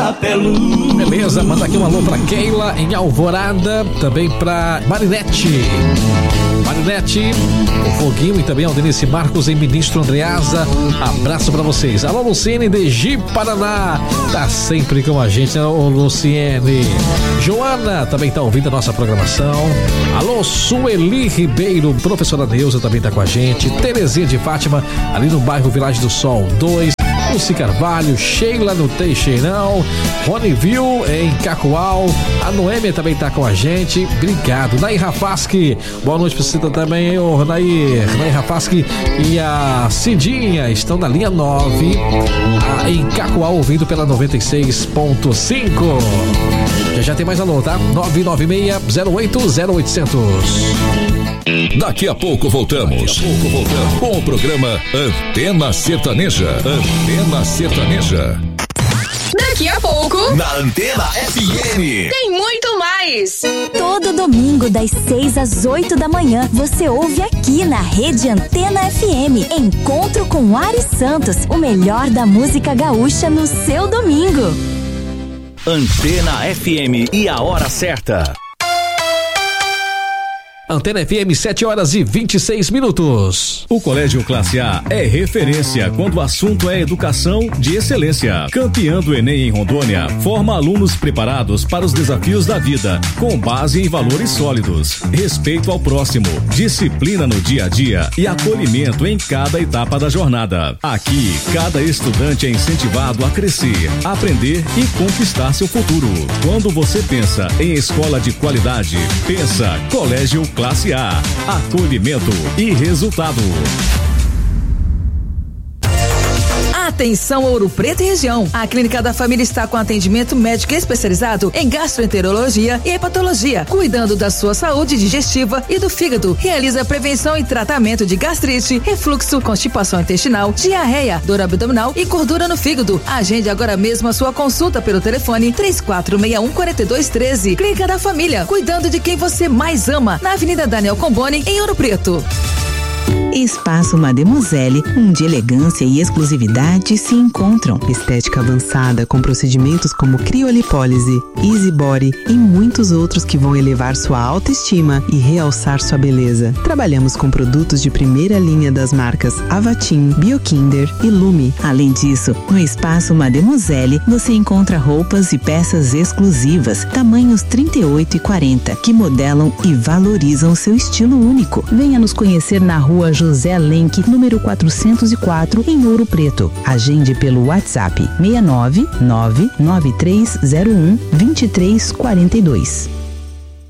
Chapelu. Beleza, manda aqui um alô pra Keila em Alvorada, também pra Marinete, o Foguinho, e também ao Denise Marcos em Ministro Andreasa. Abraço pra vocês. Alô, Luciene de Ji, Paraná, tá sempre com a gente, né, ô Luciene? Joana também tá ouvindo a nossa programação. Alô, Sueli Ribeiro, professora Neuza também tá com a gente. Terezinha de Fátima, ali no bairro Village do Sol 2. Luci Carvalho, Sheila no Teixeirão, Roniville em Cacoal, a Noêmia também tá com a gente, obrigado. Nair Rafaski, boa noite pra você também, ô Nair Rafaski, e a Cidinha estão na linha 9, em Cacoal, ouvindo pela 96.5. Já tem mais alô, tá? 996-080800. Daqui a pouco voltamos com o programa Antena Sertaneja. Antena Sertaneja. Daqui a pouco, na Antena FM, tem muito mais. Todo domingo, das 6 às 8 da manhã, você ouve aqui na Rede Antena FM. Encontro com Ari Santos, o melhor da música gaúcha no seu domingo. Antena FM e a hora certa. Antena FM, 7h26. O Colégio Classe A é referência quando o assunto é educação de excelência. Campeão do Enem em Rondônia, forma alunos preparados para os desafios da vida, com base em valores sólidos, respeito ao próximo, disciplina no dia a dia e acolhimento em cada etapa da jornada. Aqui, cada estudante é incentivado a crescer, aprender e conquistar seu futuro. Quando você pensa em escola de qualidade, pensa Colégio Classe A, acolhimento e resultado. Atenção Ouro Preto e região. A Clínica da Família está com atendimento médico especializado em gastroenterologia e hepatologia, cuidando da sua saúde digestiva e do fígado. Realiza prevenção e tratamento de gastrite, refluxo, constipação intestinal, diarreia, dor abdominal e gordura no fígado. Agende agora mesmo a sua consulta pelo telefone 3461-4213. Clínica da Família, cuidando de quem você mais ama, na Avenida Daniel Comboni, em Ouro Preto. Espaço Mademoiselle, onde elegância e exclusividade se encontram. Estética avançada com procedimentos como criolipólise, easy body e muitos outros que vão elevar sua autoestima e realçar sua beleza. Trabalhamos com produtos de primeira linha das marcas Avatim, Biokinder e Lume. Além disso, no Espaço Mademoiselle você encontra roupas e peças exclusivas, tamanhos 38 e 40, que modelam e valorizam seu estilo único. Venha nos conhecer na Rua José Lenk, número 404, em Ouro Preto. Agende pelo WhatsApp 69993012342.